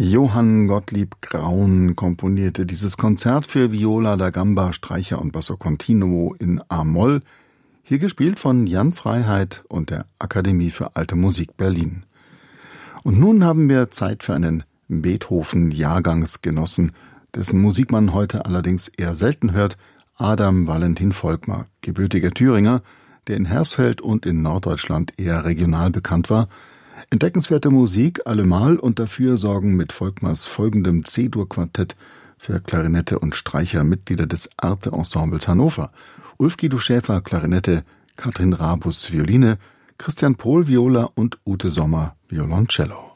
Johann Gottlieb Graun komponierte dieses Konzert für Viola da Gamba, Streicher und Basso Continuo in a-Moll, hier gespielt von Jan Freiheit und der Akademie für Alte Musik Berlin. Und nun haben wir Zeit für einen Beethoven-Jahrgangsgenossen, dessen Musik man heute allerdings eher selten hört, Adam Valentin Volkmar, gebürtiger Thüringer, der in Hersfeld und in Norddeutschland eher regional bekannt war. Entdeckenswerte Musik allemal und dafür sorgen mit Volkmars folgendem C-Dur-Quartett für Klarinette und Streicher Mitglieder des Arte-Ensembles Hannover. Ulf Guido Schäfer, Klarinette, Katrin Rabus, Violine, Christian Pohl, Viola und Ute Sommer, Violoncello.